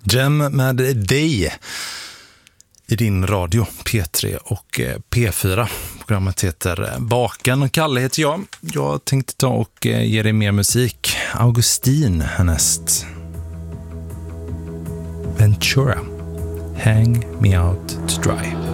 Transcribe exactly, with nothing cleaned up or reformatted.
Gem med dig i din radio P tre och P fyra. Programmet heter Baken. Kalle heter jag. Jag tänkte ta och ge dig mer musik. Augustin härnäst. Ventura. Hang me out to dry.